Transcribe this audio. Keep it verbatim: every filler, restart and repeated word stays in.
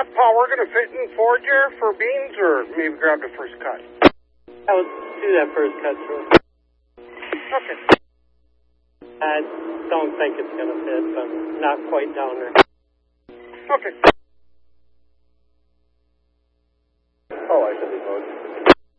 that power going to fit in forage here for beans, or maybe grab the first cut? I would do that first cut, sir. Okay. I don't think it's going to fit, but not quite down there. Okay.